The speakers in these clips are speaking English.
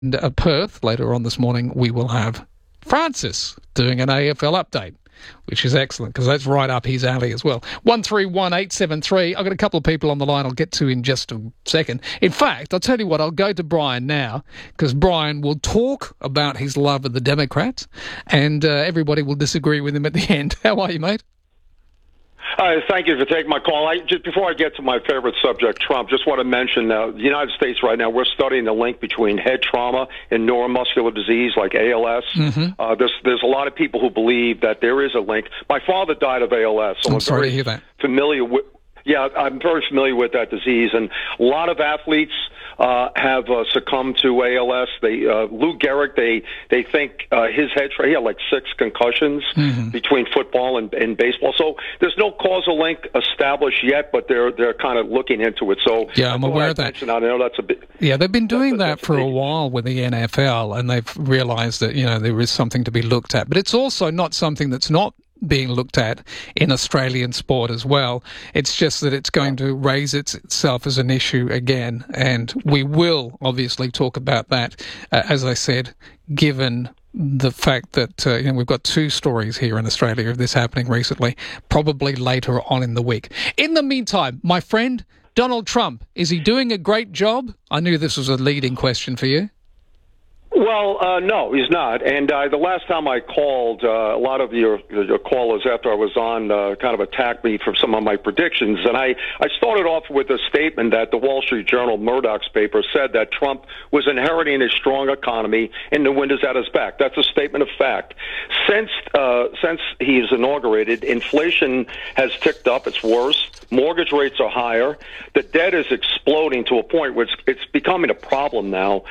Perth. Later on this morning, we will have Francis doing an AFL update, which is excellent because that's right up his alley as well. 131873. I've got a couple of people on the line I'll get to in just a second. In fact, I'll tell you what, I'll go to Brian now because Brian will talk about his love of the Democrats and everybody will disagree with him at the end. How are you, mate? Thank you for taking my call. Just before I get to my favorite subject, Trump, just want to mention the United States right now, we're studying the link between head trauma and neuromuscular disease like ALS. Mm-hmm. There's a lot of people who believe that there is a link. My father died of ALS. So I'm sorry to hear that. I'm very familiar with that disease, and a lot of athletes have succumbed to ALS. Lou Gehrig, they think his head he had like 6 concussions between football and baseball. So there's no causal link established yet, but they're kind of looking into it. So yeah, I'm aware of that. I know that's a bit. Yeah, they've been doing that for a while with the NFL, and they've realised that there is something to be looked at. But it's also not something that's not being looked at in Australian sport as well. It's just that it's going to raise itself as an issue again, and we will obviously talk about that, as I said, given the fact that we've got 2 stories here in Australia of this happening recently, probably later on in the week. In the meantime, my friend, Donald Trump, is he doing a great job? I knew this was a leading question for you. Well, no, he's not. And the last time I called, a lot of your callers after I was on kind of attacked me for some of my predictions. And I started off with a statement that the Wall Street Journal, Murdoch's paper, said that Trump was inheriting a strong economy and the wind is at his back. That's a statement of fact. Since he's inaugurated, inflation has ticked up. It's worse. Mortgage rates are higher. The debt is exploding to a point where it's becoming a problem now.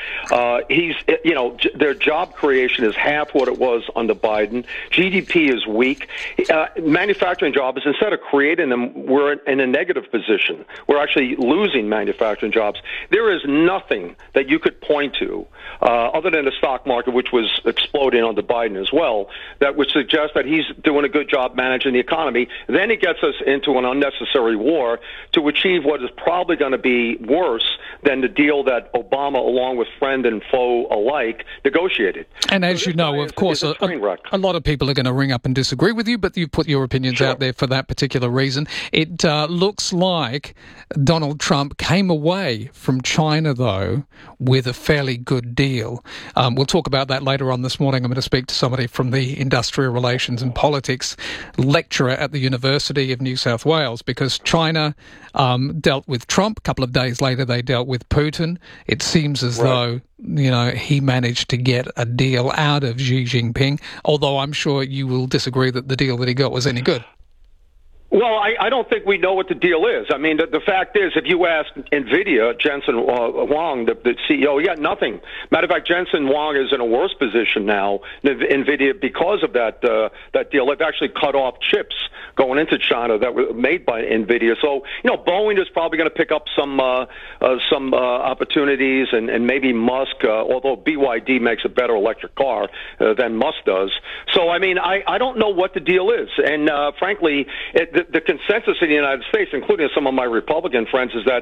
Their job creation is half what it was under Biden. GDP is weak. Manufacturing jobs, instead of creating them, we're in a negative position. We're actually losing manufacturing jobs. There is nothing that you could point to, other than the stock market, which was exploding under Biden as well, that would suggest that he's doing a good job managing the economy. Then he gets us into an unnecessary war to achieve what is probably going to be worse than the deal that Obama, along with friend and foe alike, negotiated. And as you know, of course, a lot of people are going to ring up and disagree with you, but you've put your opinions out there for that particular reason. It looks like Donald Trump came away from China, though, with a fairly good deal. We'll talk about that later on this morning. I'm going to speak to somebody from the Industrial Relations and Politics lecturer at the University of New South Wales, because China dealt with Trump. A couple of days later, they dealt with Putin. It seems as though he managed to get a deal out of Xi Jinping, although I'm sure you will disagree that the deal that he got was any good. Well, I don't think we know what the deal is. I mean, the fact is, if you ask NVIDIA, Jensen Huang, the CEO, he got nothing. Matter of fact, Jensen Huang is in a worse position now than NVIDIA because of that deal. They've actually cut off chips going into China that were made by NVIDIA. So, Boeing is probably going to pick up some opportunities, and maybe Musk, although BYD makes a better electric car than Musk does. So, I mean, I don't know what the deal is. And frankly, the consensus in the United States, including some of my Republican friends, is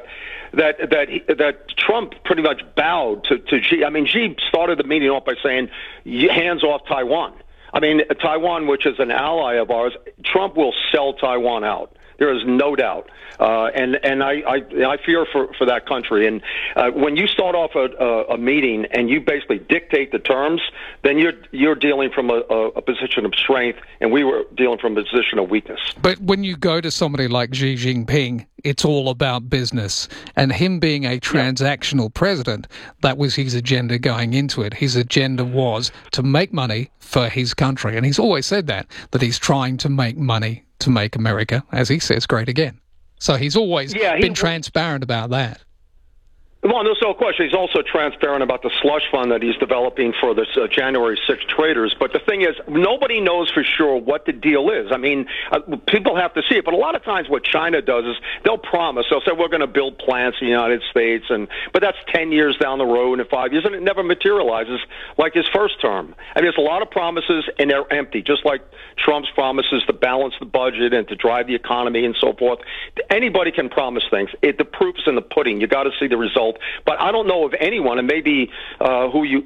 that Trump pretty much bowed to Xi. I mean, Xi started the meeting off by saying, hands off Taiwan. I mean, Taiwan, which is an ally of ours, Trump will sell Taiwan out. There is no doubt, and I fear for that country. And when you start off a meeting and you basically dictate the terms, then you're dealing from a position of strength, and we were dealing from a position of weakness. But when you go to somebody like Xi Jinping, it's all about business. And him being a transactional president, that was his agenda going into it. His agenda was to make money for his country, and he's always said that he's trying to make money to make America, as he says, great again. So he's always been transparent about that. Well, there's no question. He's also transparent about the slush fund that he's developing for this January 6th traders. But the thing is, nobody knows for sure what the deal is. I mean, people have to see it. But a lot of times what China does is they'll promise. They'll say, we're going to build plants in the United States. But that's 10 years down the road and 5 years, and it never materializes like his first term. I mean, there's a lot of promises, and they're empty, just like Trump's promises to balance the budget and to drive the economy and so forth. Anybody can promise things. The proof's in the pudding. You got to see the result. But I don't know of anyone, and maybe who